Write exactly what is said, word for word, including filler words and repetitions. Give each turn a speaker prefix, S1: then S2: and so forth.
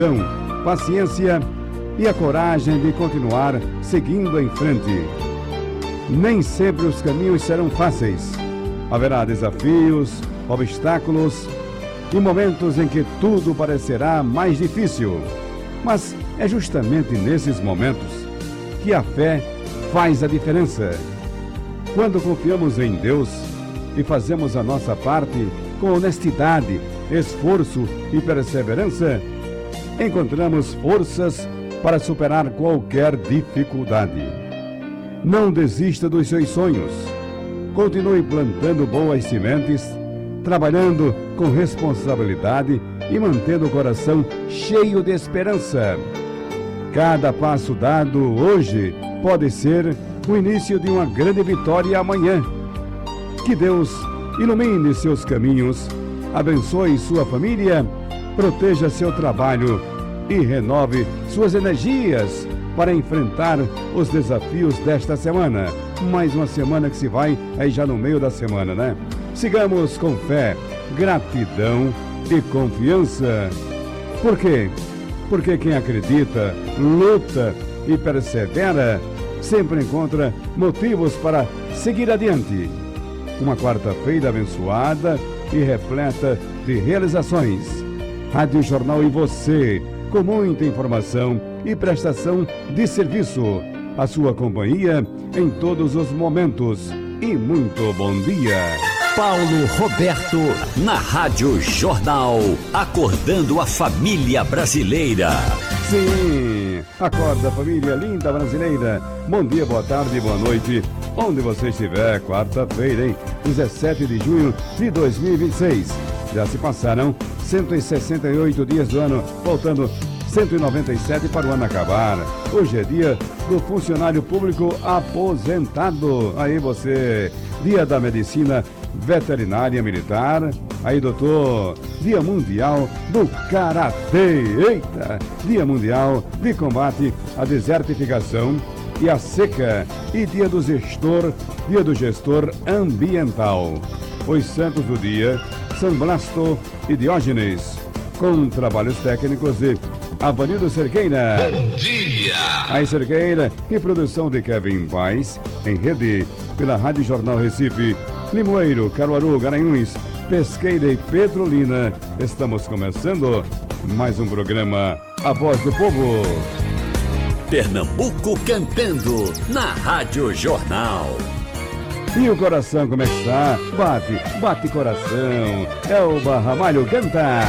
S1: paciência e a coragem de continuar seguindo em frente. Nem sempre os caminhos serão fáceis. Haverá desafios, obstáculos e momentos em que tudo parecerá mais difícil. Mas é justamente nesses momentos que a fé faz a diferença. Quando confiamos em Deus e fazemos a nossa parte com honestidade, esforço e perseverança, encontramos forças para superar qualquer dificuldade. Não desista dos seus sonhos. Continue plantando boas sementes, trabalhando com responsabilidade e mantendo o coração cheio de esperança. Cada passo dado hoje pode ser o início de uma grande vitória amanhã. Que Deus ilumine seus caminhos, abençoe sua família, proteja seu trabalho e renove suas energias para enfrentar os desafios desta semana. Mais uma semana que se vai, aí já no meio da semana, né? Sigamos com fé, gratidão e confiança. Por quê? Porque quem acredita, luta e persevera, sempre encontra motivos para seguir adiante. Uma quarta-feira abençoada e repleta de realizações. Rádio Jornal e você, com muita informação e prestação de serviço. A sua companhia em todos os momentos. E muito bom dia.
S2: Paulo Roberto, na Rádio Jornal, acordando a família brasileira.
S1: Sim, acorda família linda brasileira. Bom dia, boa tarde, boa noite. Onde você estiver, quarta-feira, hein? dezessete de junho de dois mil e vinte e seis. Já se passaram cento e sessenta e oito dias do ano, faltando cento e noventa e sete para o ano acabar. Hoje é dia do funcionário público aposentado. Aí você, dia da medicina veterinária militar. Aí, doutor, dia mundial do karatê. Eita, dia mundial de combate à desertificação e à seca. E dia do gestor, dia do gestor ambiental. Os santos do dia, São Blasto e Diógenes, com trabalhos técnicos de Avanildo Cerqueira.
S2: Bom dia!
S1: Aí, Cerqueira, e produção de Kevin Paz, em rede pela Rádio Jornal Recife, Limoeiro, Caruaru, Garanhuns, Pesqueira e Petrolina. Estamos começando mais um programa A Voz do Povo.
S2: Pernambuco cantando na Rádio Jornal.
S1: E o coração como é que está? Bate, bate coração. É o Barramalho canta.